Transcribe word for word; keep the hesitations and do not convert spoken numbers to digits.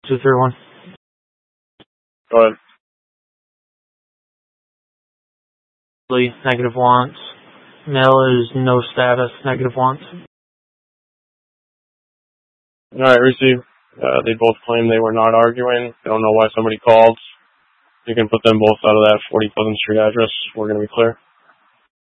two three one. Go ahead. Negative wants. Male is no status, negative wants. Alright, receive. Uh, they both claim they were not arguing. They don't know why somebody called. You can put them both out of that forty Pleasant Street address. We're going to be clear.